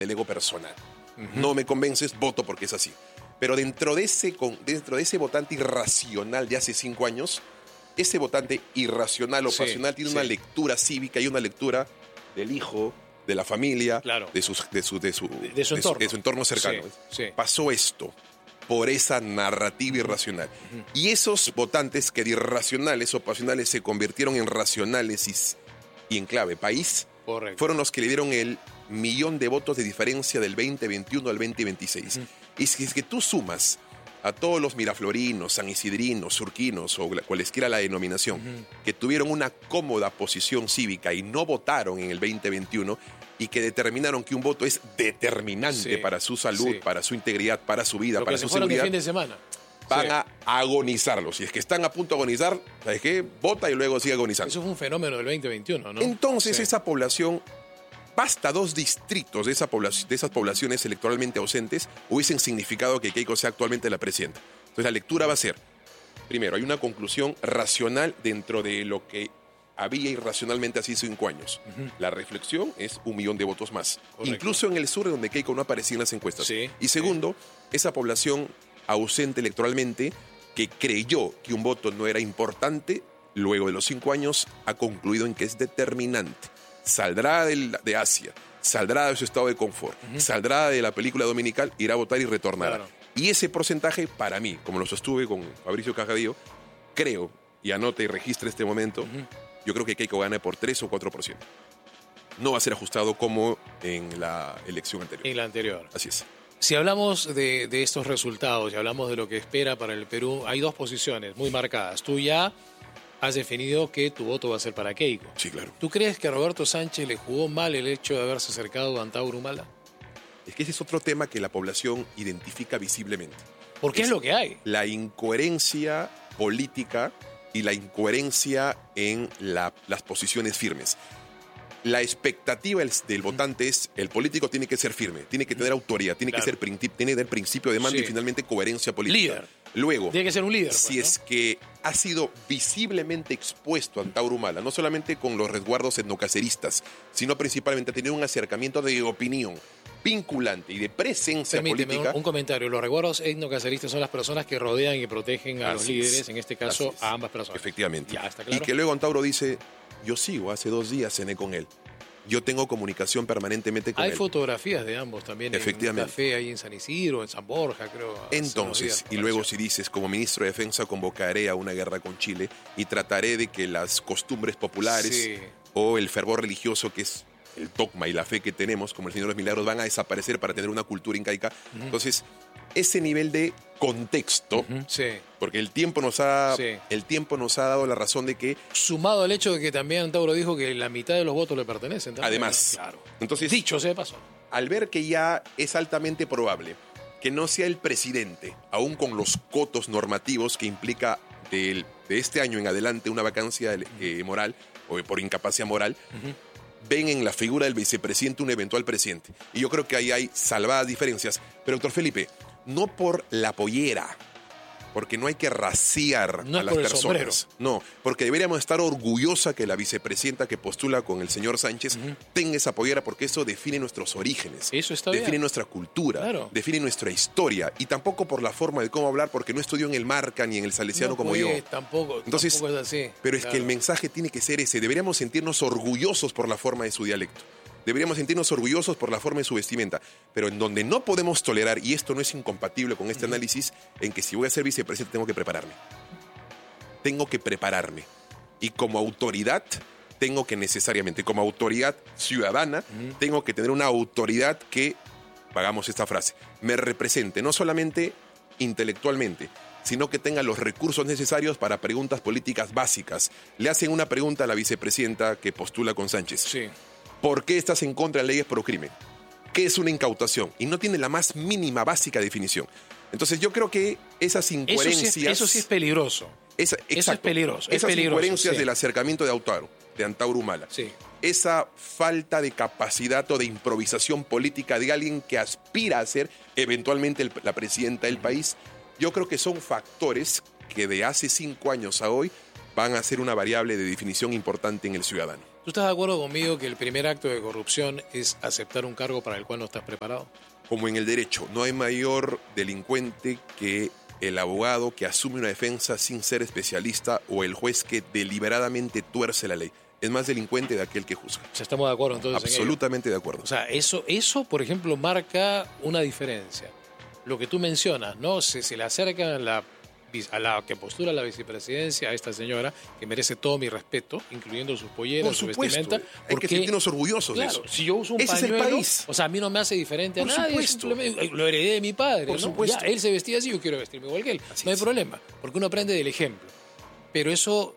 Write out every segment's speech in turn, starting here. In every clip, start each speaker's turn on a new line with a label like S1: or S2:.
S1: del ego personal. No me convences, voto porque es así. Pero dentro de ese votante irracional de hace 5 años, ese votante irracional o pasional tiene una lectura cívica y una lectura del hijo, de la familia, de su entorno cercano. Pasó esto por esa narrativa irracional. Y esos votantes que de irracionales o pasionales se convirtieron en racionales y en clave país, fueron los que le dieron el 1.000.000 de votos de diferencia del 2021 al 2026. Y si es que tú sumas a todos los miraflorinos, sanisidrinos, surquinos o cualesquiera la denominación, que tuvieron una cómoda posición cívica y no votaron en el 2021 y que determinaron que un voto es determinante para su salud, para su integridad, para su vida, para su seguridad,
S2: fin de semana.
S1: van a agonizarlos. Si es que están a punto de agonizar, ¿sabes qué? Vota y luego sigue agonizando.
S2: Eso fue un fenómeno del 2021, ¿no?
S1: Entonces esa población, basta 2 distritos de esas poblaciones electoralmente ausentes hubiesen significado que Keiko sea actualmente la presidenta. Entonces la lectura va a ser, primero, hay una conclusión racional dentro de lo que había irracionalmente hace 5 años. La reflexión es 1.000.000 de votos más. Incluso en el sur, donde Keiko no aparecía en las encuestas. Y segundo, esa población ausente electoralmente que creyó que un voto no era importante, luego de los 5 años ha concluido en que es determinante. Saldrá de Asia, saldrá de su estado de confort, saldrá de la película dominical, irá a votar y retornará. Y ese porcentaje, para mí, como lo sostuve con Fabricio Cajadillo, creo, y anote y registre este momento, yo creo que Keiko gana por 3 o 4%. No va a ser ajustado como en la elección anterior.
S2: En la anterior.
S1: Así es.
S2: Si hablamos de estos resultados y hablamos de lo que espera para el Perú, hay 2 posiciones muy marcadas. Tú ya has definido que tu voto va a ser para Keiko.
S1: Sí, claro.
S2: ¿Tú crees que a Roberto Sánchez le jugó mal el hecho de haberse acercado a Antauro Humala?
S1: Es que ese es otro tema que la población identifica visiblemente.
S2: Porque es lo que hay.
S1: La incoherencia política y la incoherencia en las posiciones firmes. La expectativa del votante es, el político tiene que ser firme, tiene que tener autoridad, tiene que tener principio de mando y finalmente coherencia política.
S2: Líder.
S1: Luego,
S2: tiene que ser un líder.
S1: Si es que ha sido visiblemente expuesto a Antauro Humala, no solamente con los resguardos etnocaceristas, sino principalmente ha tenido un acercamiento de opinión vinculante y de presencia política.
S2: Un comentario. Los resguardos etnocaceristas son las personas que rodean y protegen a los líderes, en este caso a ambas personas.
S1: Efectivamente.
S2: Ya, ¿está claro?
S1: Y que luego Antauro dice, yo sigo, hace 2 días cené con él. Yo tengo comunicación permanentemente con él.
S2: Hay fotografías de ambos también.
S1: Efectivamente.
S2: En un café ahí en San Isidro, en San Borja, creo.
S1: Entonces, y luego si dices, como ministro de Defensa convocaré a una guerra con Chile y trataré de que las costumbres populares o el fervor religioso, que es el dogma y la fe que tenemos, como el Señor de los Milagros, van a desaparecer para tener una cultura incaica. Entonces, ese nivel de contexto, porque el tiempo nos ha dado la razón de que...
S2: Sumado al hecho de que también Antauro dijo que la mitad de los votos le pertenecen. También,
S1: además, entonces,
S2: dicho sea de paso,
S1: al ver que ya es altamente probable que no sea el presidente, aún con los cotos normativos que implica de este año en adelante una vacancia moral o por incapacidad moral, ven en la figura del vicepresidente un eventual presidente. Y yo creo que ahí hay salvadas diferencias. Pero, doctor Felipe, no por la pollera, porque no hay que raciar a las personas. No, porque deberíamos estar orgullosa que la vicepresidenta que postula con el señor Sánchez tenga esa pollera, porque eso define nuestros orígenes.
S2: Eso está
S1: define
S2: bien.
S1: Nuestra cultura, define nuestra historia. Y tampoco por la forma de cómo hablar, porque no estudió en el Marca ni en el Salesiano como yo.
S2: Tampoco es así.
S1: Pero es que el mensaje tiene que ser ese. Deberíamos sentirnos orgullosos por la forma de su dialecto. Deberíamos sentirnos orgullosos por la forma de su vestimenta. Pero en donde no podemos tolerar, y esto no es incompatible con este análisis, en que si voy a ser vicepresidente tengo que prepararme. Tengo que prepararme. Y como autoridad, tengo que necesariamente, como autoridad ciudadana, tengo que tener una autoridad que, pagamos esta frase, me represente, no solamente intelectualmente, sino que tenga los recursos necesarios para preguntas políticas básicas. Le hacen una pregunta a la vicepresidenta que postula con Sánchez. ¿Por qué estás en contra de leyes por crimen? ¿Qué es una incautación? Y no tiene la más mínima, básica definición. Entonces yo creo que esas incoherencias...
S2: Eso sí es peligroso. Eso es peligroso.
S1: Esas incoherencias del acercamiento de Antauro Humala. Esa falta de capacidad o de improvisación política de alguien que aspira a ser eventualmente la presidenta del país, yo creo que son factores que de hace 5 años a hoy van a ser una variable de definición importante en el ciudadano.
S2: ¿Tú estás de acuerdo conmigo que el primer acto de corrupción es aceptar un cargo para el cual no estás preparado?
S1: Como en el derecho, no hay mayor delincuente que el abogado que asume una defensa sin ser especialista o el juez que deliberadamente tuerce la ley. Es más delincuente de aquel que juzga.
S2: O sea, estamos de acuerdo entonces.
S1: Absolutamente de acuerdo.
S2: O sea, eso, por ejemplo, marca una diferencia. Lo que tú mencionas, ¿no? Se le acerca a la que postula la vicepresidencia, a esta señora, que merece todo mi respeto, incluyendo sus polleras, su vestimenta.
S1: Hay que sentirnos orgullosos de eso.
S2: Si yo uso un
S1: Ese
S2: pañuelo,
S1: es el país.
S2: o sea, a mí no me hace diferente a
S1: Por
S2: nadie.
S1: supuesto.
S2: Lo heredé de mi padre,
S1: Por
S2: ¿no?
S1: supuesto.
S2: Ya, él se vestía así, yo quiero vestirme igual que él.
S1: Así
S2: no hay
S1: es.
S2: problema, porque uno aprende del ejemplo. Pero eso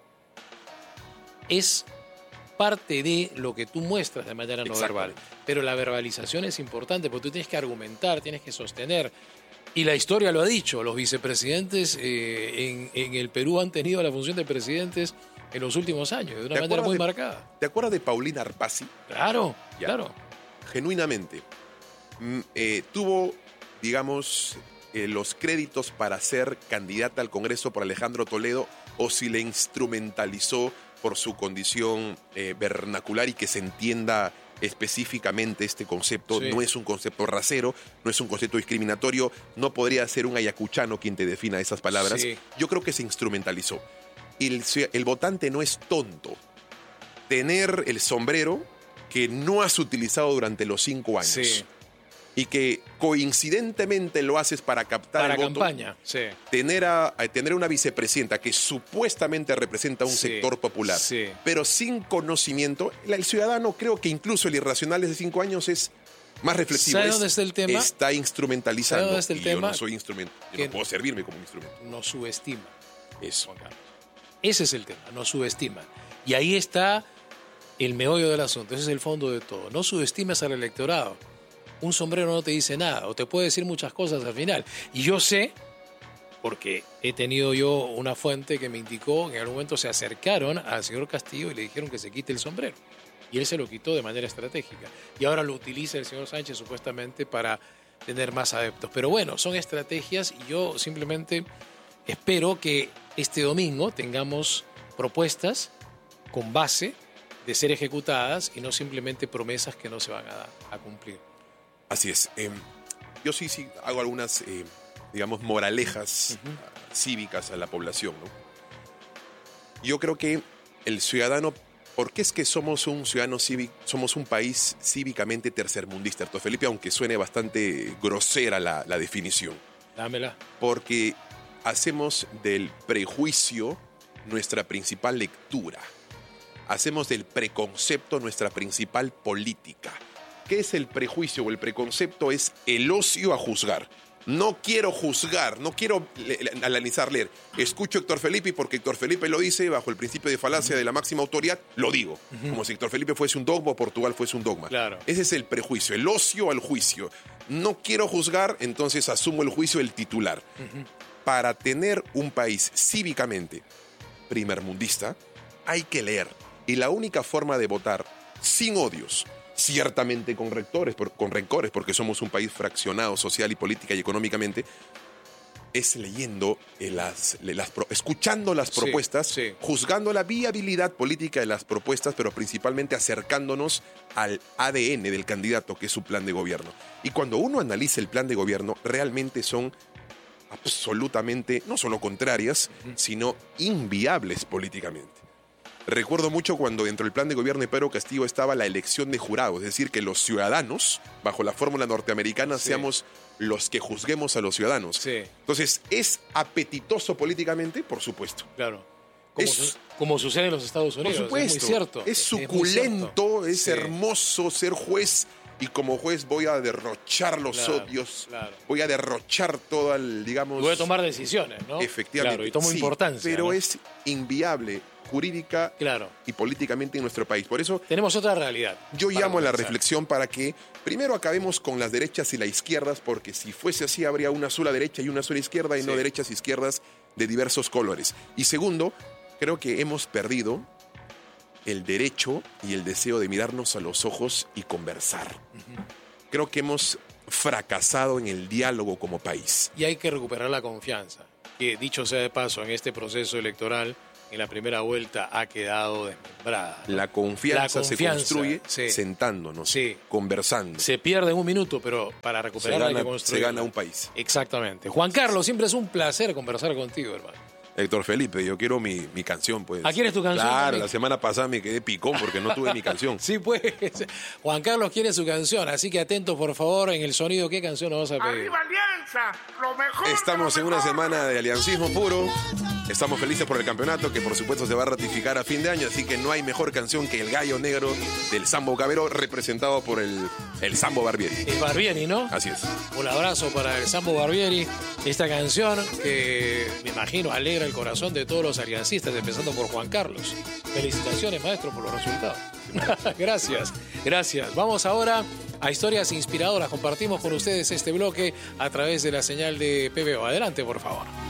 S2: es parte de lo que tú muestras de manera no verbal. Pero la verbalización es importante porque tú tienes que argumentar, tienes que sostener. Y la historia lo ha dicho, los vicepresidentes en el Perú han tenido la función de presidentes en los últimos años, de una manera muy marcada.
S1: ¿Te acuerdas de Paulina Arpasi?
S2: Claro,
S1: Ya.
S2: claro.
S1: Genuinamente. Tuvo, digamos, los créditos para ser candidata al Congreso por Alejandro Toledo, o si le instrumentalizó por su condición vernacular y que se entienda específicamente este concepto.
S2: Sí.
S1: No es un concepto rasero, no es un concepto discriminatorio, no podría ser un ayacuchano quien te defina esas palabras.
S2: Sí.
S1: Yo creo que se instrumentalizó. Y el votante no es tonto. Tener el sombrero que no has utilizado durante los 5 años
S2: Sí.
S1: y que coincidentemente lo haces para captar
S2: Para
S1: el voto.
S2: campaña, sí.
S1: Tener una vicepresidenta que supuestamente representa un
S2: Sí,
S1: sector popular,
S2: sí.
S1: pero sin conocimiento, el ciudadano, creo que incluso el irracional de 5 años es más reflexivo.
S2: ¿Sabe dónde está el tema?
S1: Está instrumentalizando.
S2: ¿Sabe dónde está el
S1: y
S2: tema?
S1: yo no soy instrumento. Yo
S2: Que
S1: no puedo servirme como instrumento.
S2: Nos subestima,
S1: Eso.
S2: Juan Carlos. Ese es el tema, nos subestima. Y ahí está el meollo del asunto, ese es el fondo de todo. No subestimes al electorado. Un sombrero no te dice nada, o te puede decir muchas cosas al final. Y yo sé, porque he tenido yo una fuente que me indicó que en algún momento se acercaron al señor Castillo y le dijeron que se quite el sombrero. Y él se lo quitó de manera estratégica. Y ahora lo utiliza el señor Sánchez supuestamente para tener más adeptos. Pero bueno, son estrategias y yo simplemente espero que este domingo tengamos propuestas con base de ser ejecutadas y no simplemente promesas que no se van a cumplir.
S1: Así es. Yo sí hago algunas, digamos, moralejas cívicas a la población, ¿no? Yo creo que el ciudadano, ¿por qué es que somos un ciudadano cívico, somos un país cívicamente tercermundista, Héctor Felipe, aunque suene bastante grosera la definición?
S2: Dámela.
S1: Porque hacemos del prejuicio nuestra principal lectura. Hacemos del preconcepto nuestra principal política. ¿Qué es el prejuicio o el preconcepto? Es el ocio a juzgar. No quiero juzgar, no quiero analizar, leer. Escucho a Héctor Felipe y porque Héctor Felipe lo dice bajo el principio de falacia de la máxima autoridad, lo digo. Como si Héctor Felipe fuese un dogma o Portugal fuese un dogma.
S2: Claro.
S1: Ese es el prejuicio, el ocio al juicio. No quiero juzgar, entonces asumo el juicio del titular. Para tener un país cívicamente primermundista, hay que leer. Y la única forma de votar sin odios, ciertamente con rencores, porque somos un país fraccionado social y política y económicamente, es leyendo, escuchando las propuestas,
S2: sí.
S1: juzgando la viabilidad política de las propuestas, pero principalmente acercándonos al ADN del candidato, que es su plan de gobierno. Y cuando uno analiza el plan de gobierno, realmente son absolutamente, no solo contrarias, sino inviables políticamente. Recuerdo mucho cuando dentro del plan de gobierno de Pedro Castillo estaba la elección de jurados, es decir, que los ciudadanos, bajo la fórmula norteamericana, seamos los que juzguemos a los ciudadanos.
S2: Sí.
S1: Entonces, ¿es apetitoso políticamente? Por supuesto.
S2: Claro. Como sucede en los Estados Unidos.
S1: Por supuesto.
S2: Es muy cierto.
S1: Es suculento, es
S2: Sí.
S1: hermoso ser juez. Y como juez voy a derrochar los odios, voy a derrochar todo el, digamos...
S2: Y voy a tomar decisiones, ¿no?
S1: Efectivamente.
S2: Claro, y tomo importancia.
S1: Pero
S2: ¿no?
S1: es inviable jurídica y políticamente en nuestro país. Por eso
S2: tenemos otra realidad.
S1: Yo llamo a la reflexión para que primero acabemos con las derechas y las izquierdas, porque si fuese así habría una sola derecha y una sola izquierda y no derechas e izquierdas de diversos colores. Y segundo, creo que hemos perdido el derecho y el deseo de mirarnos a los ojos y conversar. Creo que hemos fracasado en el diálogo como país.
S2: Y hay que recuperar la confianza. Que dicho sea de paso, en este proceso electoral, en la primera vuelta ha quedado desmembrada.
S1: La confianza se construye sentándonos, conversando.
S2: Se pierde en un minuto, pero para recuperarla hay que construir.
S1: Se gana un país.
S2: Exactamente. Juan Carlos, siempre es un placer conversar contigo, hermano.
S1: Héctor Felipe, yo quiero mi canción, pues.
S2: ¿Quieres tu canción?
S1: Claro,
S2: también?
S1: La semana pasada me quedé picón porque no tuve mi canción.
S2: Sí, pues. Juan Carlos quiere su canción, así que atento, por favor, en el sonido. ¿Qué canción nos vas a pedir?
S3: ¡Arriba Alianza! ¡Lo mejor!
S1: Estamos en una semana de aliancismo puro. Estamos felices por el campeonato, que por supuesto se va a ratificar a fin de año, así que no hay mejor canción que El Gallo Negro del Sambo Cabero, representado por el Sambo Barbieri.
S2: El Barbieri, ¿no?
S1: Así es.
S2: Un abrazo para el Sambo Barbieri. Esta canción que, me imagino, alegra el corazón de todos los aliancistas, empezando por Juan Carlos. Felicitaciones, maestro, por los resultados. Gracias. Vamos ahora a historias inspiradoras. Compartimos con ustedes este bloque a través de la señal de PBO. Adelante, por favor.